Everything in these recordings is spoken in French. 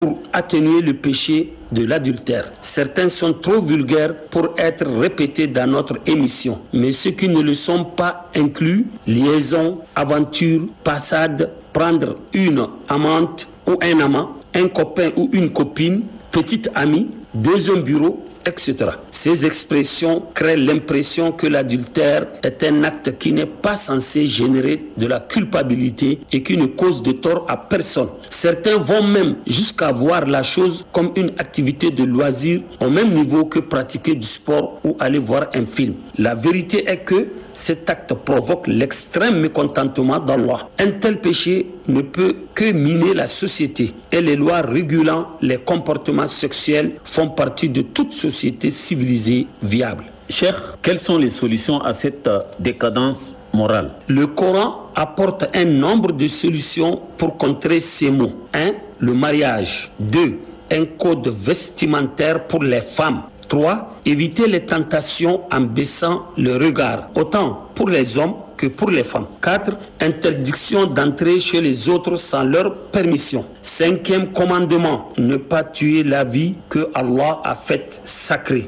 pour atténuer le péché de l'adultère. Certains sont trop vulgaires pour être répétés dans notre émission, mais ceux qui ne le sont pas incluent liaison, aventure, passade, prendre une amante ou un amant, un copain ou une copine, petite amie, deuxième bureau, etc. Ces expressions créent l'impression que l'adultère est un acte qui n'est pas censé générer de la culpabilité et qui ne cause de tort à personne. Certains vont même jusqu'à voir la chose comme une activité de loisir au même niveau que pratiquer du sport ou aller voir un film. La vérité est que cet acte provoque l'extrême mécontentement d'Allah. Un tel péché ne peut que miner la société et les lois régulant les comportements sexuels font partie de toute société civilisée viable. Cheikh, quelles sont les solutions à cette décadence morale? Le Coran apporte un nombre de solutions pour contrer ces maux. 1. Le mariage. 2. Un code vestimentaire pour les femmes. 3. Éviter les tentations en baissant le regard, autant pour les hommes que pour les femmes. 4. Interdiction d'entrer chez les autres sans leur permission. 5e commandement, ne pas tuer la vie que Allah a faite sacrée.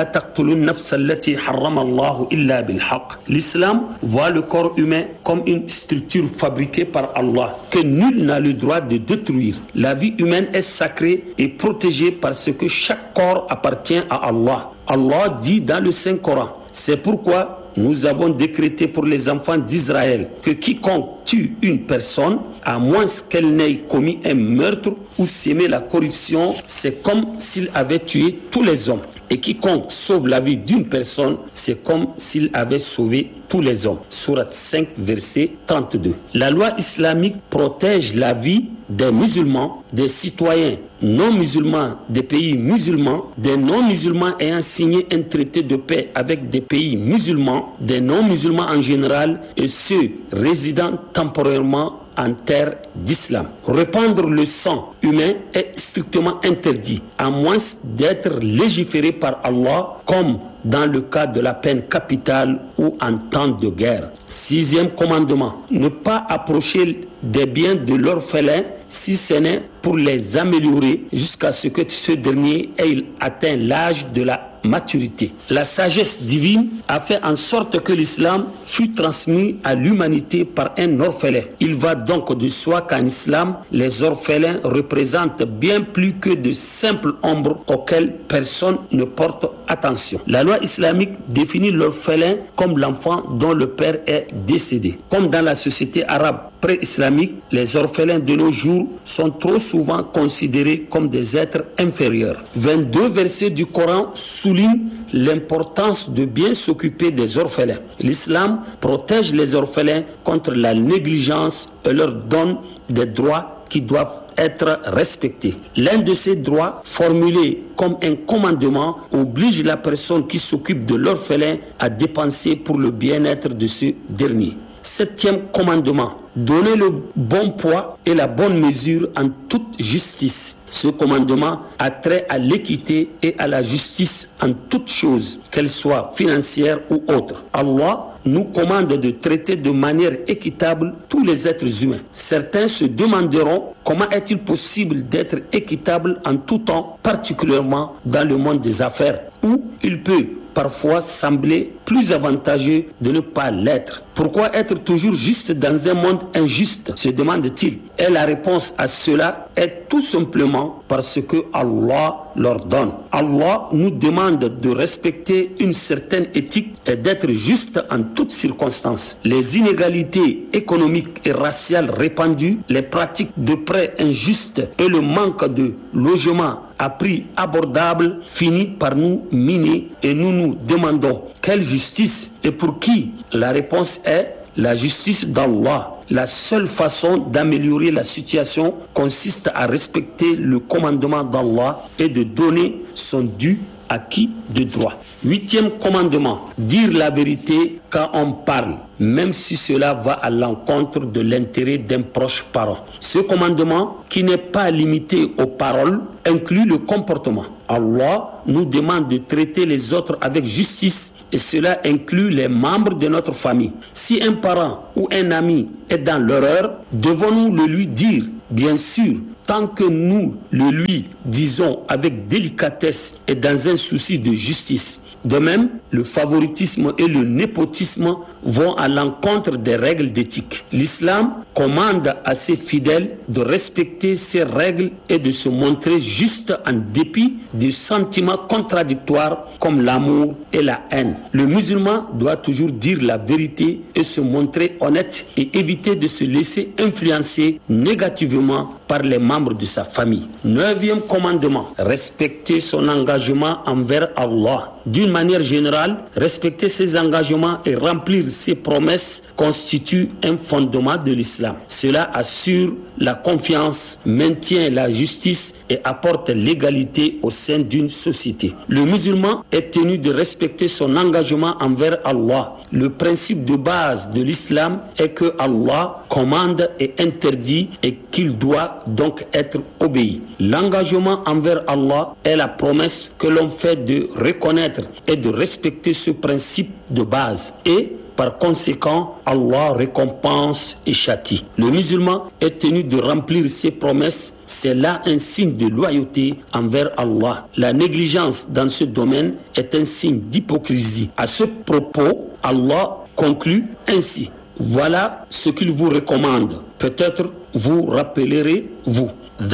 L'islam voit le corps humain comme une structure fabriquée par Allah, que nul n'a le droit de détruire. La vie humaine est sacrée et protégée parce que chaque corps appartient à Allah. Allah dit dans le Saint-Coran, c'est pourquoi nous avons décrété pour les enfants d'Israël que quiconque tue une personne, à moins qu'elle n'ait commis un meurtre ou sémé la corruption, c'est comme s'il avait tué tous les hommes. Et quiconque sauve la vie d'une personne, c'est comme s'il avait sauvé tous les hommes. Sourate 5, verset 32. La loi islamique protège la vie des musulmans, des citoyens non musulmans des pays musulmans, des non-musulmans ayant signé un traité de paix avec des pays musulmans, des non-musulmans en général et ceux résidant temporairement en terre d'islam. Répandre le sang humain est strictement interdit, à moins d'être légiféré par Allah, comme dans le cas de la peine capitale ou en temps de guerre. 6e commandement, ne pas approcher des biens de l'orphelin si ce n'est pour les améliorer jusqu'à ce que ce dernier ait atteint l'âge de la maturité. La sagesse divine a fait en sorte que l'islam fut transmis à l'humanité par un orphelin. Il va donc de soi qu'en islam, les orphelins représentent bien plus que de simples ombres auxquelles personne ne porte attention. La loi islamique définit l'orphelin comme l'enfant dont le père est décédé. Comme dans la société arabe pré-islamique, les orphelins de nos jours sont trop souvent considérés comme des êtres inférieurs. 22 versets du Coran soulignent l'importance de bien s'occuper des orphelins. L'islam protège les orphelins contre la négligence et leur donne des droits qui doivent être respectés. L'un de ces droits, formulé comme un commandement, oblige la personne qui s'occupe de l'orphelin à dépenser pour le bien-être de ce dernier. 7e commandement, donner le bon poids et la bonne mesure en toute justice. Ce commandement a trait à l'équité et à la justice en toutes choses, qu'elles soient financières ou autres. Allah nous commande de traiter de manière équitable tous les êtres humains. Certains se demanderont comment est-il possible d'être équitable en tout temps, particulièrement dans le monde des affaires, où il peut parfois sembler plus avantageux de ne pas l'être. Pourquoi être toujours juste dans un monde injuste, se demande-t-il. Et la réponse à cela est tout simplement parce que Allah l'ordonne. Allah nous demande de respecter une certaine éthique et d'être juste en toutes circonstances. Les inégalités économiques et raciales répandues, les pratiques de prêts injustes et le manque de logement à prix abordable finit par nous miner et nous nous demandons quelle justice et pour qui? La réponse est la justice d'Allah. La seule façon d'améliorer la situation consiste à respecter le commandement d'Allah et de donner son dû à qui de droit. 8e commandement, dire la vérité quand on parle, même si cela va à l'encontre de l'intérêt d'un proche parent. Ce commandement, qui n'est pas limité aux paroles, inclut le comportement. Allah nous demande de traiter les autres avec justice et cela inclut les membres de notre famille. Si un parent ou un ami est dans l'erreur, devons-nous le lui dire Bien sûr, tant que nous le lui disons avec délicatesse et dans un souci de justice. De même, le favoritisme et le népotisme vont à l'encontre des règles d'éthique. L'islam commande à ses fidèles de respecter ces règles et de se montrer juste en dépit des sentiments contradictoires comme l'amour et la haine. Le musulman doit toujours dire la vérité et se montrer honnête et éviter de se laisser influencer négativement par les membres de sa famille. 9e commandement, respecter son engagement envers Allah. D'une manière générale, respecter ses engagements et remplir ses promesses constitue un fondement de l'islam. Cela assure la confiance, maintient la justice et apporte l'égalité au sein d'une société. Le musulman est tenu de respecter son engagement envers Allah. Le principe de base de l'islam est que Allah commande et interdit et qu'il doit donc être obéi. L'engagement envers Allah est la promesse que l'on fait de reconnaître et de respecter ce principe de base et par conséquent, Allah récompense et châtie. Le musulman est tenu de remplir ses promesses. C'est là un signe de loyauté envers Allah. La négligence dans ce domaine est un signe d'hypocrisie. À ce propos, Allah conclut ainsi. Voilà ce qu'il vous recommande. Peut-être vous rappellerez-vous.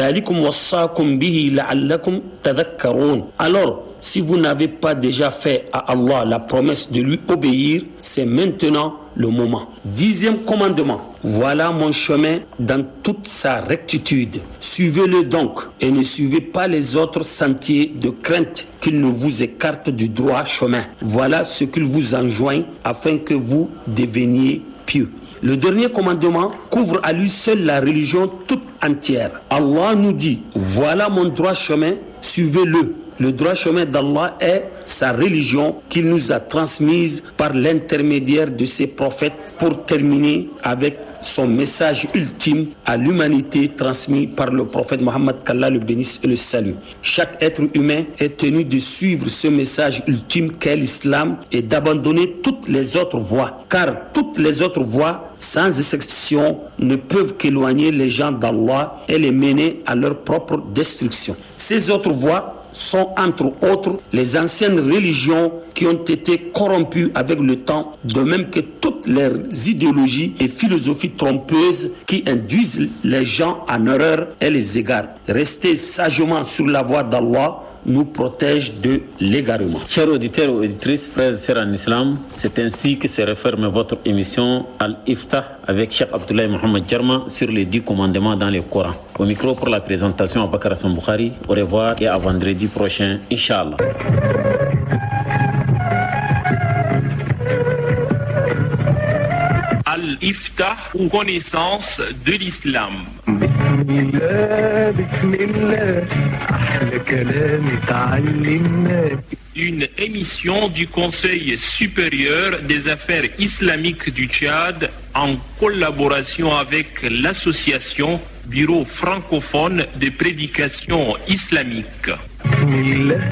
Alors, si vous n'avez pas déjà fait à Allah la promesse de lui obéir, c'est maintenant le moment. 10e commandement. Voilà mon chemin dans toute sa rectitude. Suivez-le donc et ne suivez pas les autres sentiers de crainte qu'ils ne vous écartent du droit chemin. Voilà ce qu'il vous enjoint afin que vous deveniez pieux. Le dernier commandement couvre à lui seul la religion toute entière. Allah nous dit, voilà mon droit chemin, suivez-le. Le droit chemin d'Allah est sa religion qu'il nous a transmise par l'intermédiaire de ses prophètes pour terminer avec son message ultime à l'humanité transmis par le prophète Mohammed, qu'Allah le bénisse et le salue. Chaque être humain est tenu de suivre ce message ultime qu'est l'islam et d'abandonner toutes les autres voies, car toutes les autres voies, sans exception, ne peuvent qu'éloigner les gens d'Allah et les mener à leur propre destruction. Ces autres voies sont entre autres les anciennes religions qui ont été corrompues avec le temps, de même que toutes les idéologies et philosophies trompeuses qui induisent les gens en erreur et les égarent. Rester sagement sur la voie d'Allah nous protège de l'égarement. Chers auditeurs et auditrices, frères et sœurs en islam, c'est ainsi que se referme votre émission Al-Iftah avec Cheikh Abdoulaye Mohamed Jarma sur les 10 commandements dans le Coran. Au micro pour la présentation, Abakar Hassan Bukhari. Au revoir et à vendredi prochain, Inch'Allah. Al-Iftah ou connaissance de l'islam. Une émission du Conseil supérieur des affaires islamiques du Tchad en collaboration avec l'association Bureau francophone de prédication islamique.